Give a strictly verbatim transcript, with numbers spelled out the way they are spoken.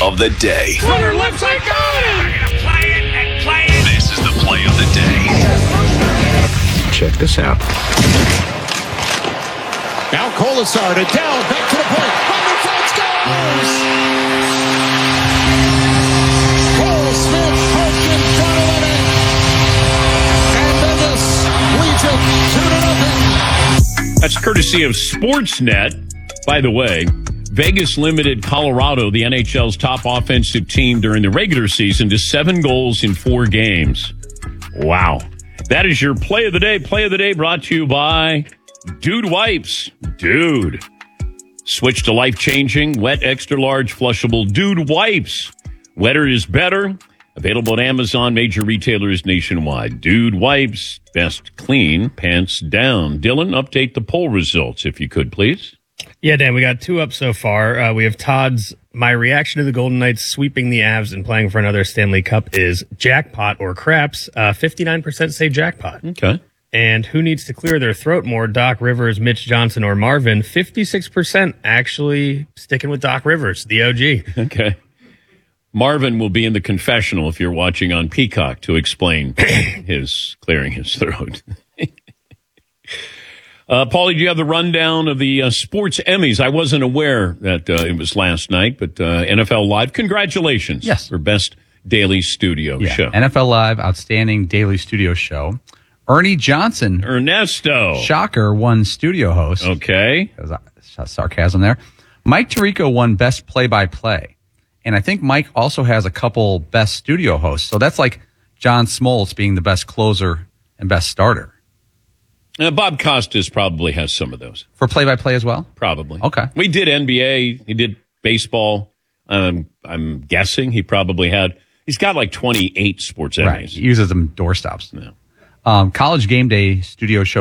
of the day. Runner left side, got it! We're going to play it and play it. This is the play of the day. Check this out. Now Colasar to Dell, back to the point. Runner fight scores! Cole Smith poked in front of the net. And Vegas leads it two to nothing. That's courtesy of Sportsnet. By the way, Vegas limited Colorado, the N H L's top offensive team during the regular season, to seven goals in four games. Wow. That is your play of the day. Play of the day brought to you by Dude Wipes. Dude. Switch to life-changing, wet, extra-large, flushable Dude Wipes. Wetter is better. Available at Amazon, major retailers nationwide. Dude Wipes, best clean, pants down. Dylan, update the poll results, if you could, please. Yeah, Dan, we got two up so far. Uh, we have Todd's, my reaction to the Golden Knights sweeping the Avs and playing for another Stanley Cup is jackpot or craps. Uh, fifty-nine percent say jackpot. Okay. And who needs to clear their throat more, Doc Rivers, Mitch Johnson, or Marvin? fifty-six percent actually sticking with Doc Rivers, the O G. Okay. Marvin will be in the confessional if you're watching on Peacock to explain his clearing his throat. Uh, Paulie, do you have the rundown of the uh, Sports Emmys? I wasn't aware that uh, it was last night, but uh, N F L Live, congratulations. Yes. For Best Daily Studio yeah. Show. N F L Live, Outstanding Daily Studio Show. Ernie Johnson. Ernesto. Shocker, won Studio Host. Okay. There's a sarcasm there. Mike Tirico won Best Play-by-Play. And I think Mike also has a couple Best Studio Hosts. So that's like John Smoltz being the best closer and best starter. Uh, Bob Costas probably has some of those. For play-by-play as well? Probably. Okay. We did N B A. He did baseball. Um, I'm guessing he probably had. He's got like twenty-eight sports Emmys. Right. He uses them doorstops. No. Um, College Game Day Studio Show